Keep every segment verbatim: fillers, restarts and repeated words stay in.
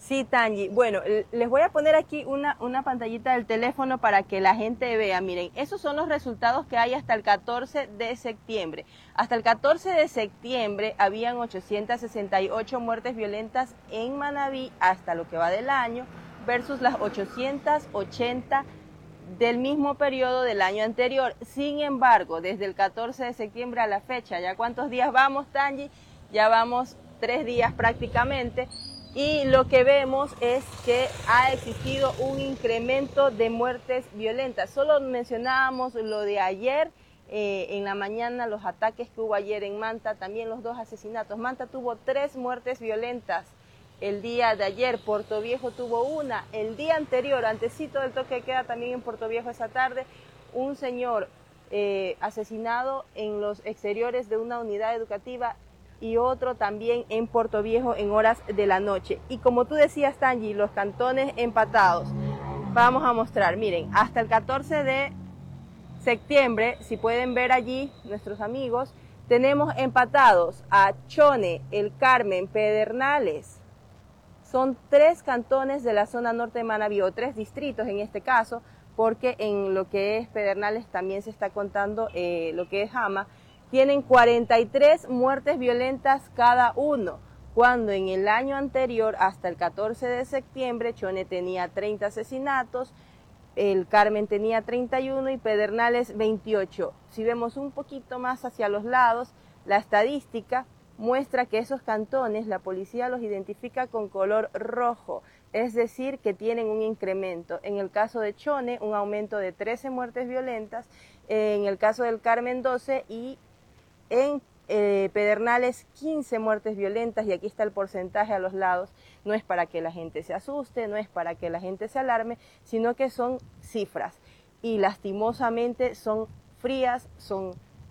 Sí, Tangi. Bueno, les voy a poner aquí una, una pantallita del teléfono para que la gente vea. Miren, esos son los resultados que hay hasta el catorce de septiembre. Hasta el catorce de septiembre habían ochocientas sesenta y ocho muertes violentas en Manabí hasta lo que va del año, versus las ochocientas ochenta del mismo periodo del año anterior. Sin embargo, desde el catorce de septiembre a la fecha, ¿ya cuántos días vamos, Tangi? Ya vamos tres días prácticamente. Y lo que vemos es que ha existido un incremento de muertes violentas. Solo mencionábamos lo de ayer, eh, en la mañana, los ataques que hubo ayer en Manta, también los dos asesinatos. Manta tuvo tres muertes violentas el día de ayer, Portoviejo tuvo una. El día anterior, antesito del toque de queda, también en Portoviejo esa tarde, un señor eh, asesinado en los exteriores de una unidad educativa, y otro también en Portoviejo en horas de la noche. Y como tú decías, Tangi, los cantones empatados. Vamos a mostrar, miren, hasta el catorce de septiembre, si pueden ver allí nuestros amigos, tenemos empatados a Chone, El Carmen, Pedernales. Son tres cantones de la zona norte de Manabí, o tres distritos en este caso, porque en lo que es Pedernales también se está contando eh, lo que es Jama. Tienen cuarenta y tres muertes violentas cada uno, cuando en el año anterior, hasta el catorce de septiembre, Chone tenía treinta asesinatos, El Carmen tenía treinta y uno y Pedernales veintiocho. Si vemos un poquito más hacia los lados, la estadística muestra que esos cantones la policía los identifica con color rojo, es decir, que tienen un incremento. En el caso de Chone, un aumento de trece muertes violentas, en el caso del Carmen doce y en eh, Pedernales quince muertes violentas, y aquí está el porcentaje a los lados. No es para que la gente se asuste, no es para que la gente se alarme, sino que son cifras y lastimosamente son frías, son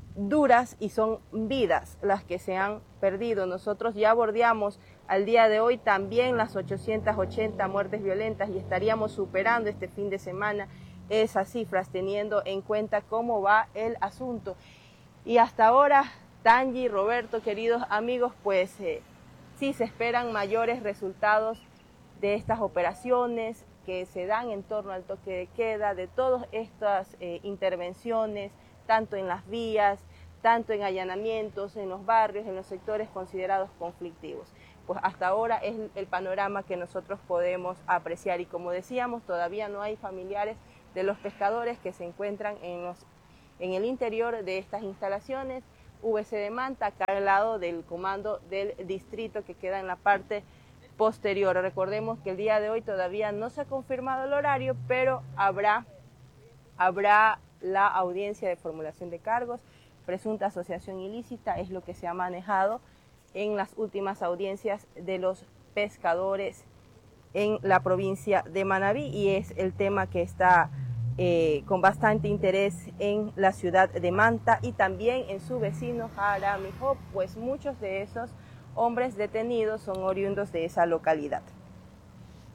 duras y son vidas las que se han perdido. Nosotros ya bordeamos al día de hoy también las ochocientas ochenta muertes violentas y estaríamos superando este fin de semana esas cifras, teniendo en cuenta cómo va el asunto. Y hasta ahora, Tangi, Roberto, queridos amigos, pues eh, sí se esperan mayores resultados de estas operaciones que se dan en torno al toque de queda, de todas estas eh, intervenciones, tanto en las vías, tanto en allanamientos, en los barrios, en los sectores considerados conflictivos. Pues hasta ahora es el panorama que nosotros podemos apreciar, y como decíamos, todavía no hay familiares de los pescadores que se encuentran en los en el interior de estas instalaciones. V C de Manta, acá al lado del comando del distrito que queda en la parte posterior. Recordemos que el día de hoy todavía no se ha confirmado el horario, pero habrá, habrá la audiencia de formulación de cargos. Presunta asociación ilícita es lo que se ha manejado en las últimas audiencias de los pescadores en la provincia de Manabí, y es el tema que está Eh, con bastante interés en la ciudad de Manta y también en su vecino Jaramillo, pues muchos de esos hombres detenidos son oriundos de esa localidad.